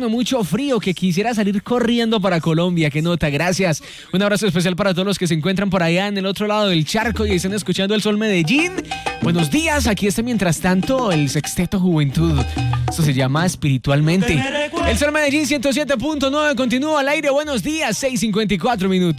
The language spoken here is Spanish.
haciendo mucho frío, que quisiera salir corriendo para Colombia. Qué nota, gracias. Un abrazo especial para todos los que se encuentran por allá en el otro lado del charco y están escuchando el Sol Medellín. Buenos días, aquí está mientras tanto el Sexteto Juventud. Esto se llama Espiritualmente. El Sol Medellín 107.9 continúa al aire. Buenos días, 6:54 minutos.